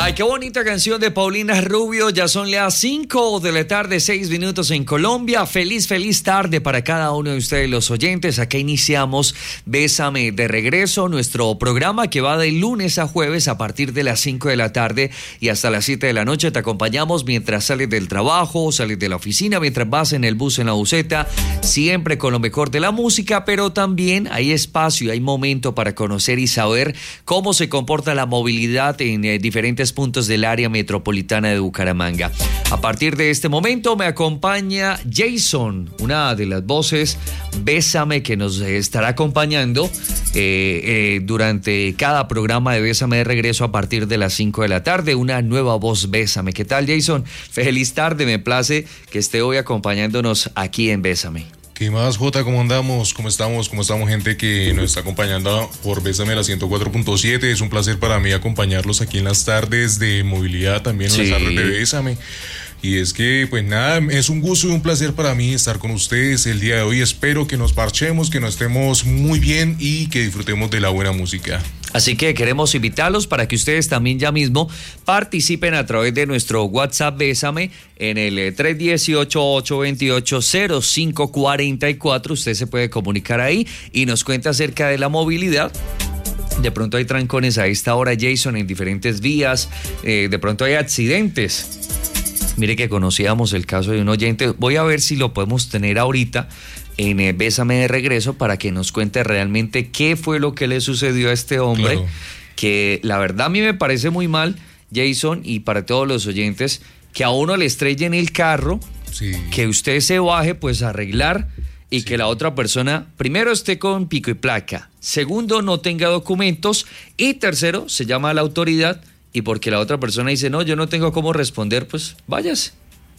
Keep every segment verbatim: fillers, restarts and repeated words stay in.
Ay, qué bonita canción de Paulina Rubio. Ya son las cinco de la tarde, seis minutos en Colombia. Feliz, feliz tarde para cada uno de ustedes los oyentes. Acá iniciamos Bésame de Regreso, nuestro programa que va de lunes a jueves a partir de las cinco de la tarde y hasta las siete de la noche. Te acompañamos mientras sales del trabajo, sales de la oficina, mientras vas en el bus, en la buseta, siempre con lo mejor de la música, pero también hay espacio, hay momento para conocer y saber cómo se comporta la movilidad en eh, diferentes puntos del área metropolitana de Bucaramanga. A partir de este momento me acompaña Jason, una de las voces Bésame que nos estará acompañando eh, eh, durante cada programa de Bésame de Regreso a partir de las cinco de la tarde. Una nueva voz Bésame. ¿Qué tal, Jason? Feliz tarde, me place que esté hoy acompañándonos aquí en Bésame. ¿Qué más, Jota? ¿Cómo andamos? ¿Cómo estamos? ¿Cómo estamos, gente que nos está acompañando por Bésame la ciento cuatro punto siete? Es un placer para mí acompañarlos aquí en las tardes de movilidad, también en sí. las tardes de Bésame. Y es que, pues nada, es un gusto y un placer para mí estar con ustedes el día de hoy. Espero que nos parchemos, que nos estemos muy bien y que disfrutemos de la buena música. Así que queremos invitarlos para que ustedes también ya mismo participen a través de nuestro WhatsApp Bésame en el tres uno ocho, ocho dos ocho, cero cinco cuatro cuatro. Usted se puede comunicar ahí y nos cuenta acerca de la movilidad. De pronto hay trancones a esta hora, Jason, en diferentes vías. Eh, de pronto hay accidentes. Mire que conocíamos el caso de un oyente. Voy a ver si lo podemos tener ahorita en eh, Bésame de Regreso para que nos cuente realmente qué fue lo que le sucedió a este hombre. Claro. Que la verdad a mí me parece muy mal, Jason, y para todos los oyentes, que a uno le estrellen el carro, sí. que usted se baje pues a arreglar y sí. que la otra persona primero esté con pico y placa, segundo no tenga documentos y tercero se llama a la autoridad. Y porque la otra persona dice, no, yo no tengo cómo responder, pues váyase.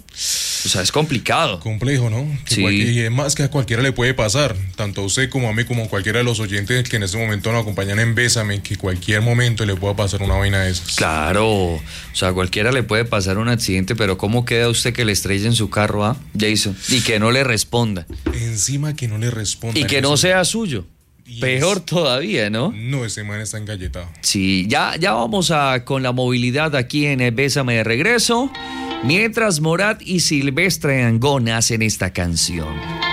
O sea, es complicado. Complejo, ¿no? Que sí. cualquier, y es más que a cualquiera le puede pasar, tanto a usted como a mí, como a cualquiera de los oyentes que en este momento nos acompañan en Bésame, que cualquier momento le pueda pasar una vaina de esas. Claro, o sea, a cualquiera le puede pasar un accidente, pero ¿cómo queda usted que le estrellen su carro, ah, Jason? Y que no le responda. Encima que no le responda. Y que no sea suyo. Y peor es, todavía, ¿no? No, ese man está engalletado. Sí, ya, ya vamos a con la movilidad aquí en el Bésame de Regreso, mientras Morat y Silvestre Angón hacen esta canción.